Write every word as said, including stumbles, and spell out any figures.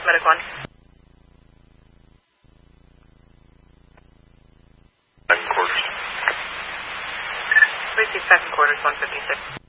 Medic one. Second quarters. Receive second quarters, one fifty-six.